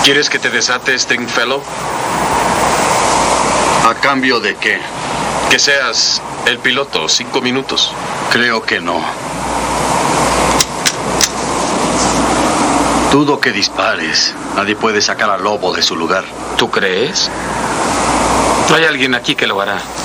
¿Quieres que te desate, Stringfellow? ¿A cambio de qué? Que seas el piloto, 5 minutos. Creo que no. Dudo que dispares. Nadie puede sacar al lobo de su lugar. ¿Tú crees? Hay alguien aquí que lo hará.